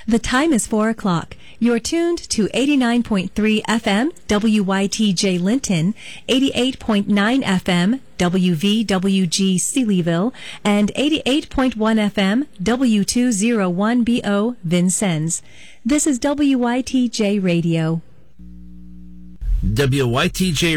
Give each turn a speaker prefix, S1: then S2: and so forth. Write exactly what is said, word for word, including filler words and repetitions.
S1: The time is four o'clock. You're tuned to eighty-nine point three F M, W Y T J Linton, eighty-eight point nine F M, W V W G Sealyville, and eighty-eight point one F M, W two oh one B O Vincennes. This is W Y T J Radio.
S2: W Y T J